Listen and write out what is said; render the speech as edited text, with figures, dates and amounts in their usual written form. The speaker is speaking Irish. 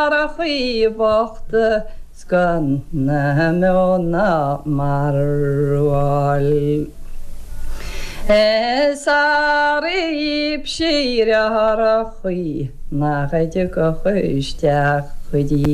Arachí bochta sgan na meona marwal. Sarib shira arachí na gaide go chuisteach chudí.